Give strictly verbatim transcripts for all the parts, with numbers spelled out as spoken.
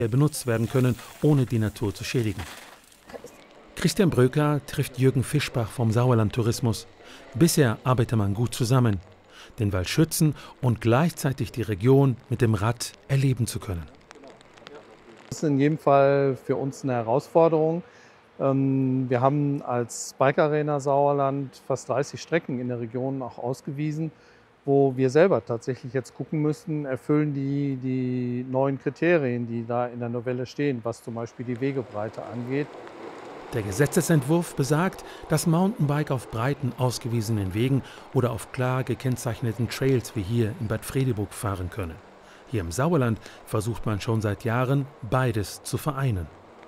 benutzt werden können, ohne die Natur zu schädigen. Christian Bröckler trifft Jürgen Fischbach vom Sauerland Tourismus. Bisher arbeite man gut zusammen, den Wald schützen und gleichzeitig die Region mit dem Rad erleben zu können. Das ist in jedem Fall für uns eine Herausforderung. Wir haben als Bike Arena Sauerland fast dreißig Strecken in der Region auch ausgewiesen, wo wir selber tatsächlich jetzt gucken müssen, erfüllen die die neuen Kriterien, die da in der Novelle stehen, was zum Beispiel die Wegebreite angeht. Der Gesetzesentwurf besagt, dass Mountainbike auf breiten, ausgewiesenen Wegen oder auf klar gekennzeichneten Trails wie hier in Bad Fredeburg fahren können. Hier im Sauerland versucht man schon seit Jahren, beides zu vereinen.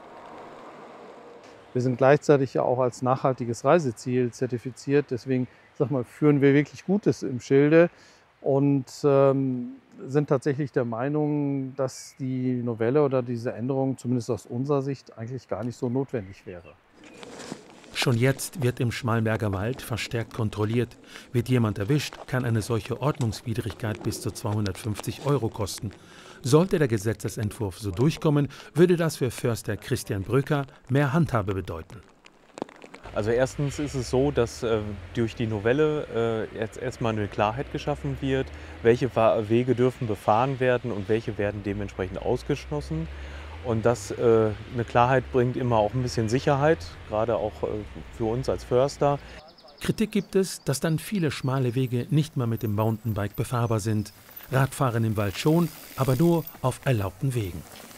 Wir sind gleichzeitig ja auch als nachhaltiges Reiseziel zertifiziert. Deswegen sag mal, führen wir wirklich Gutes im Schilde und ähm, sind tatsächlich der Meinung, dass die Novelle oder diese Änderung zumindest aus unserer Sicht eigentlich gar nicht so notwendig wäre. Schon jetzt wird im Schmallenberger Wald verstärkt kontrolliert. Wird jemand erwischt, kann eine solche Ordnungswidrigkeit bis zu zweihundertfünfzig Euro kosten. Sollte der Gesetzesentwurf so durchkommen, würde das für Förster Christian Bröcker mehr Handhabe bedeuten. Also erstens ist es so, dass äh, durch die Novelle äh, jetzt erstmal eine Klarheit geschaffen wird, welche Wege dürfen befahren werden und welche werden dementsprechend ausgeschlossen. Und das äh, eine Klarheit bringt immer auch ein bisschen Sicherheit, gerade auch äh, für uns als Förster. Kritik gibt es, dass dann viele schmale Wege nicht mehr mit dem Mountainbike befahrbar sind. Radfahren im Wald schon, aber nur auf erlaubten Wegen.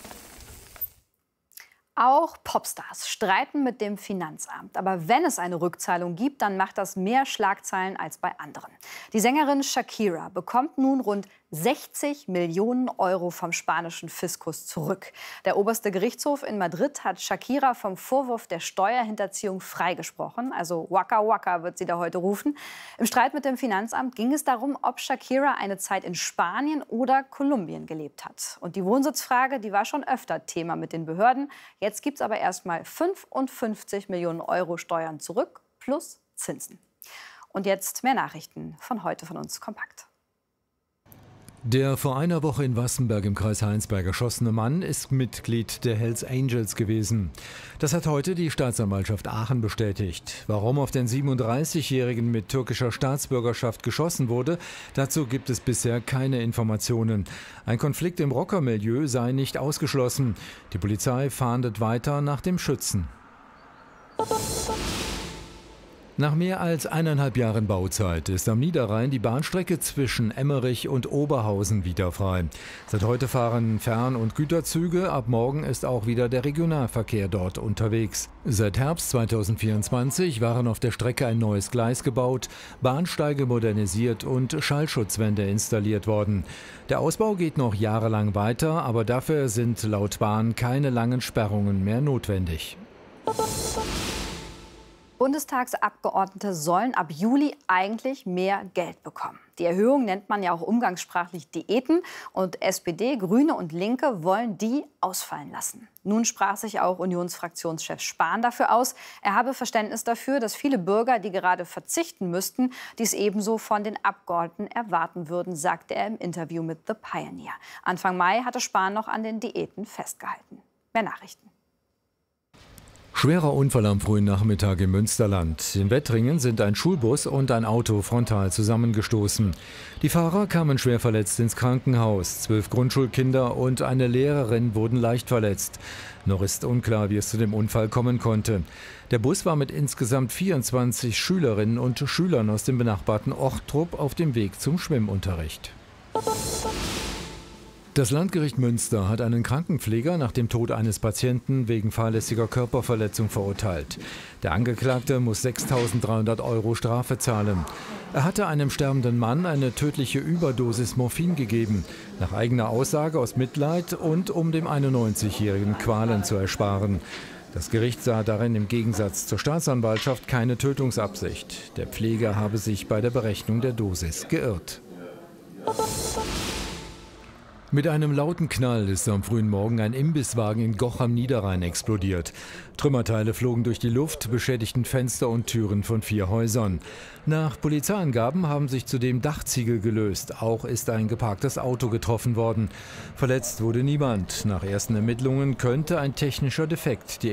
Auch Popstars streiten mit dem Finanzamt. Aber wenn es eine Rückzahlung gibt, dann macht das mehr Schlagzeilen als bei anderen. Die Sängerin Shakira bekommt nun rund sechzig Millionen Euro vom spanischen Fiskus zurück. Der oberste Gerichtshof in Madrid hat Shakira vom Vorwurf der Steuerhinterziehung freigesprochen. Also Waka Waka wird sie da heute rufen. Im Streit mit dem Finanzamt ging es darum, ob Shakira eine Zeit in Spanien oder Kolumbien gelebt hat. Und die Wohnsitzfrage, die war schon öfter Thema mit den Behörden. Jetzt gibt es aber erst mal fünfundfünfzig Millionen Euro Steuern zurück plus Zinsen. Und jetzt mehr Nachrichten von heute von uns kompakt. Der vor einer Woche in Wassenberg im Kreis Heinsberg erschossene Mann ist Mitglied der Hells Angels gewesen. Das hat heute die Staatsanwaltschaft Aachen bestätigt. Warum auf den siebenunddreißigjährigen mit türkischer Staatsbürgerschaft geschossen wurde, dazu gibt es bisher keine Informationen. Ein Konflikt im Rockermilieu sei nicht ausgeschlossen. Die Polizei fahndet weiter nach dem Schützen. Nach mehr als eineinhalb Jahren Bauzeit ist am Niederrhein die Bahnstrecke zwischen Emmerich und Oberhausen wieder frei. Seit heute fahren Fern- und Güterzüge, ab morgen ist auch wieder der Regionalverkehr dort unterwegs. Seit Herbst zweitausendvierundzwanzig waren auf der Strecke ein neues Gleis gebaut, Bahnsteige modernisiert und Schallschutzwände installiert worden. Der Ausbau geht noch jahrelang weiter, aber dafür sind laut Bahn keine langen Sperrungen mehr notwendig. Bundestagsabgeordnete sollen ab Juli eigentlich mehr Geld bekommen. Die Erhöhung nennt man ja auch umgangssprachlich Diäten. Und S P D, Grüne und Linke wollen die ausfallen lassen. Nun sprach sich auch Unionsfraktionschef Spahn dafür aus. Er habe Verständnis dafür, dass viele Bürger, die gerade verzichten müssten, dies ebenso von den Abgeordneten erwarten würden, sagte er im Interview mit The Pioneer. Anfang Mai hatte Spahn noch an den Diäten festgehalten. Mehr Nachrichten. Schwerer Unfall am frühen Nachmittag im Münsterland. In Wettringen sind ein Schulbus und ein Auto frontal zusammengestoßen. Die Fahrer kamen schwer verletzt ins Krankenhaus. Zwölf Grundschulkinder und eine Lehrerin wurden leicht verletzt. Noch ist unklar, wie es zu dem Unfall kommen konnte. Der Bus war mit insgesamt vierundzwanzig Schülerinnen und Schülern aus dem benachbarten Ochtrup auf dem Weg zum Schwimmunterricht. Das Landgericht Münster hat einen Krankenpfleger nach dem Tod eines Patienten wegen fahrlässiger Körperverletzung verurteilt. Der Angeklagte muss sechstausenddreihundert Euro Strafe zahlen. Er hatte einem sterbenden Mann eine tödliche Überdosis Morphin gegeben, nach eigener Aussage aus Mitleid und um dem einundneunzigjährigen Qualen zu ersparen. Das Gericht sah darin im Gegensatz zur Staatsanwaltschaft keine Tötungsabsicht. Der Pfleger habe sich bei der Berechnung der Dosis geirrt. Mit einem lauten Knall ist am frühen Morgen ein Imbisswagen in Goch am Niederrhein explodiert. Trümmerteile flogen durch die Luft, beschädigten Fenster und Türen von vier Häusern. Nach Polizeiangaben haben sich zudem Dachziegel gelöst. Auch ist ein geparktes Auto getroffen worden. Verletzt wurde niemand. Nach ersten Ermittlungen könnte ein technischer Defekt die